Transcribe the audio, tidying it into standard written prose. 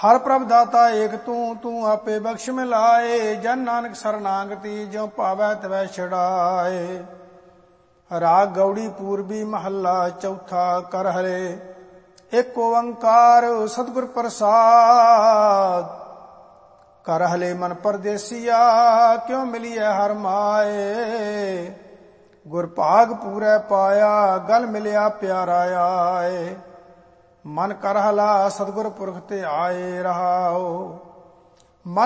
ਹਰ ਪ੍ਰਭ ਦਾਤਾ ਏਕ ਤੂੰ, ਤੂੰ ਆਪੇ ਬਖਸ਼ ਮਿਲਾਏ। ਜਨ ਨਾਨਕ ਸਰਨਾਗਤੀ ਜਿਉ ਭਾਵੈ ਤਿਵੈ ਛਡਾਏ। ਰਾਗ ਗੌੜੀ ਪੂਰਬੀ ਮਹੱਲਾ ਚੌਥਾ। ਕਰ ਹਰੇ ਏਕ ਓੰਕਾਰ ਸਤਿਗੁਰ ਪ੍ਰਸਾਦ। ਕਰ ਹਲੇ ਮਨ ਪਰਦੇਸੀਆ ਕਿਉ ਮਿਲੀਐ ਹਰ ਮਾਏ। ਗੁਰ ਭਾਗ ਪੂਰੈ ਪਾਇਆ ਗਲ ਮਿਲਿਆ ਪਿਆਰਾ ਆਏ। ਮਨ ਕਰ ਹਲਾ ਸਤਿਗੁਰ ਪੁਰਖ ਤੇ ਆਏ ਰਹਾਓ।